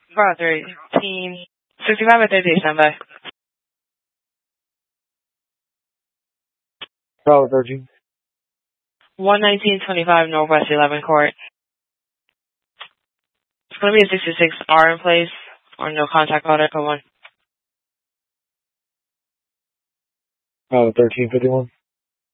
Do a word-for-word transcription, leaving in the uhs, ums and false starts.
Bravo thirteen sixty-five at thirty-eight, standby. Bravo thirteen. one nineteen twenty-five Northwest eleven Court. It's going to be a sixty-six R in place, or no contact order, come on. Bravo thirteen fifty-one.